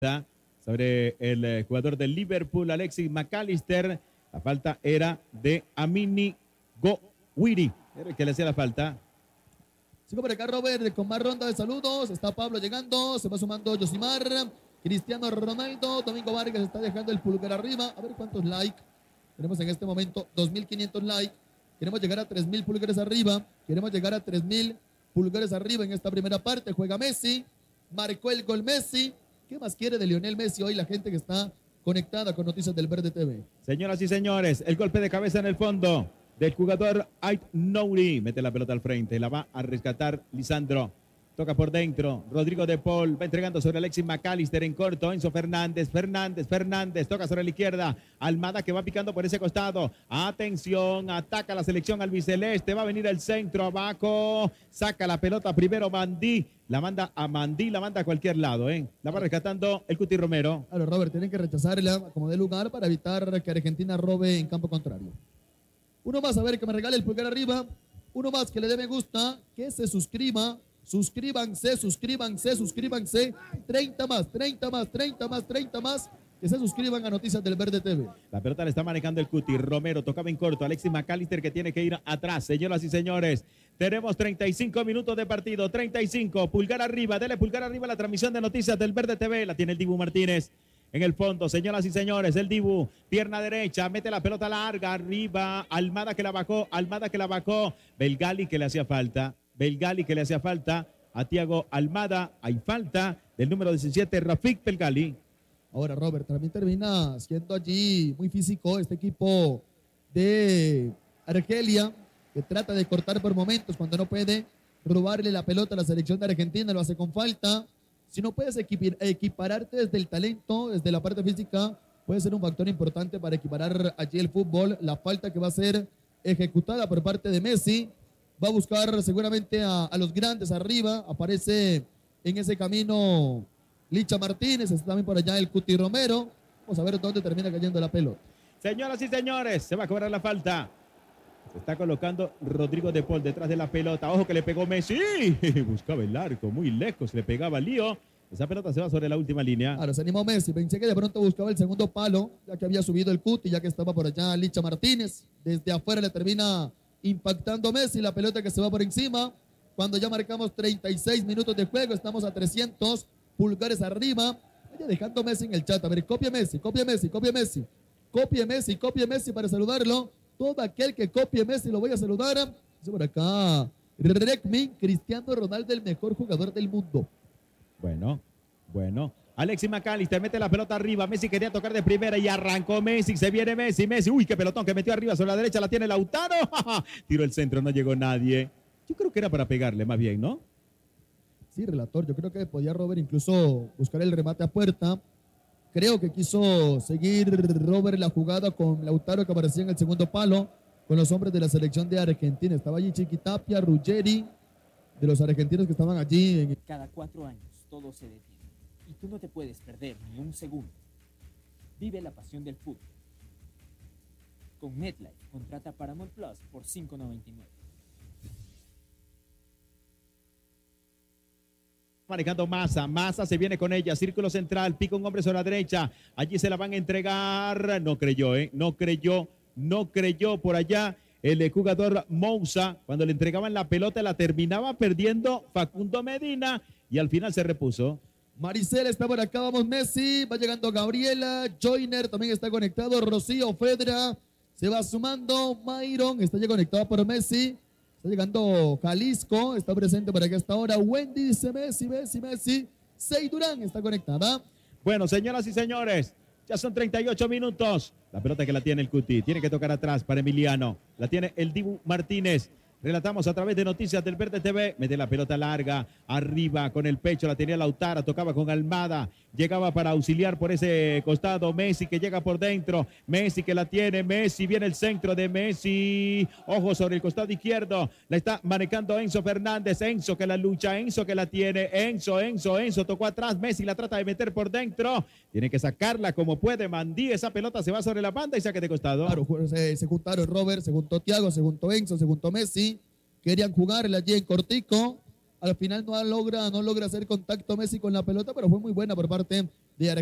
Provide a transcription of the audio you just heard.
sobre el jugador del Liverpool, Alexis McAllister. La falta era de Amini Gowiri, era el que le hacía la falta. Sigo por acá Robert con más ronda de saludos. Está Pablo llegando, se va sumando Josimar, Cristiano Ronaldo, Domingo Vargas está dejando el pulgar arriba. A ver cuántos likes tenemos en este momento. 2.500 likes. Queremos llegar a 3.000 pulgares arriba. Queremos llegar a 3.000 pulgares arriba en esta primera parte. Juega Messi, marcó el gol Messi. ¿Qué más quiere de Lionel Messi hoy la gente que está conectada con Noticias del Verde TV? Señoras y señores, el golpe de cabeza en el fondo del jugador Ait Nouri. Mete la pelota al frente, la va a rescatar Lisandro. Toca por dentro, Rodrigo de Paul va entregando sobre Alexis McAllister en corto, Enzo Fernández, toca sobre la izquierda, Almada que va picando por ese costado, atención, ataca la selección albiceleste, va a venir el centro abajo, saca la pelota primero Mandí, la manda a cualquier lado, la va rescatando el Cuti Romero. Claro, Robert, tienen que rechazarla como de lugar para evitar que Argentina robe en campo contrario. Uno más, a ver, que me regale el pulgar arriba, uno más que le dé me gusta, que se suscriba. Suscríbanse, 30 más, que se suscriban a Noticias del Verde TV. La pelota le está manejando el Cuti Romero, tocaba en corto, Alexis McAllister que tiene que ir atrás, señoras y señores, tenemos 35 minutos de partido, 35, pulgar arriba, dele pulgar arriba a la transmisión de Noticias del Verde TV, la tiene el Dibu Martínez. En el fondo, señoras y señores, el Dibu, pierna derecha, mete la pelota larga, arriba, Almada que la bajó, Belgali que le hacía falta a Thiago Almada. Hay falta del número 17, Rafik Belgali. Ahora, Robert, también termina siendo allí muy físico este equipo de Argelia, que trata de cortar por momentos cuando no puede robarle la pelota a la selección de Argentina, lo hace con falta. Si no puedes equipararte desde el talento, desde la parte física, puede ser un factor importante para equiparar allí el fútbol. La falta que va a ser ejecutada por parte de Messi. Va a buscar seguramente a los grandes arriba. Aparece en ese camino Licha Martínez. Está también por allá el Cuti Romero. Vamos a ver dónde termina cayendo la pelota. Señoras y señores, se va a cobrar la falta. Se está colocando Rodrigo de Paul detrás de la pelota. Ojo que le pegó Messi. Buscaba el arco muy lejos. Le pegaba Lío. Esa pelota se va sobre la última línea. Claro, se animó Messi. Pensé que de pronto buscaba el segundo palo, ya que había subido el Cuti, ya que estaba por allá Licha Martínez. Desde afuera le termina impactando Messi, la pelota que se va por encima. Cuando ya marcamos 36 minutos de juego, estamos a 300 pulgares arriba. Vaya dejando Messi en el chat. A ver, copie Messi para saludarlo. Todo aquel que copie Messi lo voy a saludar. Dice por acá, Rekmin, Cristiano Ronaldo, el mejor jugador del mundo. Bueno. Alexis McAllister mete la pelota arriba. Messi quería tocar de primera y arrancó Messi. Se viene Messi. Uy, qué pelotón que metió arriba sobre la derecha. La tiene Lautaro. Tiró el centro, no llegó nadie. Yo creo que era para pegarle más bien, ¿no? Sí, relator. Yo creo que podía Robert incluso buscar el remate a puerta. Creo que quiso seguir Robert la jugada con Lautaro, que aparecía en el segundo palo, con los hombres de la selección de Argentina. Estaba allí Chiquitapia, Ruggeri, de los argentinos que estaban allí. Cada 4 años todo se detiene y tú no te puedes perder ni un segundo. Vive la pasión del fútbol. Con MetLife, contrata Paramount Plus por $5.99. Manejando Massa se viene con ella, círculo central, pica un hombre sobre la derecha, allí se la van a entregar, no creyó por allá el jugador Moussa, cuando le entregaban la pelota la terminaba perdiendo Facundo Medina y al final se repuso. Maricela está por acá, vamos Messi, va llegando Gabriela, Joyner también está conectado, Rocío, Fedra, se va sumando, Myron está ya conectado por Messi. Está llegando Jalisco, está presente por aquí hasta ahora. Wendy dice Messi. Sey Durán está conectada. Bueno, señoras y señores, ya son 38 minutos. La pelota que la tiene el Cuti, tiene que tocar atrás para Emiliano. La tiene el Dibu Martínez. Relatamos a través de Noticias del Verde TV. Mete la pelota larga, arriba con el pecho, la tenía Lautaro, tocaba con Almada. Llegaba para auxiliar por ese costado. Messi que llega por dentro. Messi que la tiene. Messi viene el centro de Messi. Ojo sobre el costado izquierdo. La está manejando Enzo Fernández. Enzo que la lucha. Enzo que la tiene. Enzo tocó atrás. Messi la trata de meter por dentro. Tiene que sacarla como puede. Mandí. Esa pelota se va sobre la banda y saque de costado. Claro, se juntaron Robert, se juntó Thiago, se juntó Enzo, se juntó Messi. Querían jugarla allí en cortico. Al final no logra hacer contacto Messi con la pelota, pero fue muy buena por parte